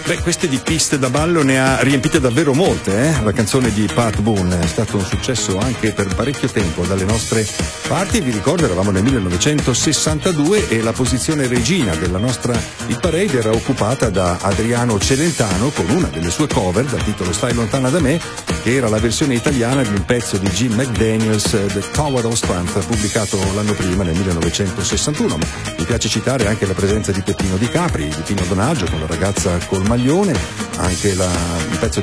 Beh, queste di piste da ballo ne ha riempite davvero molte, La canzone di Pat Boone è stato un successo anche per parecchio tempo dalle nostre parti. Vi ricordo, eravamo nel 1962 e la posizione regina della nostra hit parade era occupata da Adriano Celentano con una delle sue cover dal titolo Stai lontana da me, che era la versione italiana di un pezzo di Jim McDaniels, The Tower of Strength, pubblicato l'anno prima nel 1961. Mi piace citare anche la presenza di Peppino Di Capri, di Pino Donaggio con la ragazza col maglione, anche un pezzo